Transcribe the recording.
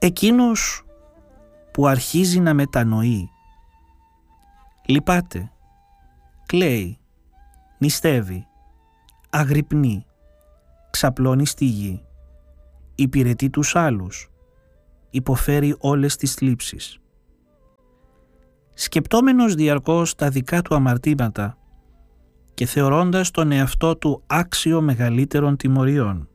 Εκείνος που αρχίζει να μετανοεί, λυπάται, κλαίει, νηστεύει, αγρυπνεί, ξαπλώνει στη γη, υπηρετεί τους άλλους, υποφέρει όλες τις θλίψεις. Σκεπτόμενος διαρκώς τα δικά του αμαρτήματα και θεωρώντας τον εαυτό του άξιο μεγαλύτερων τιμωριών,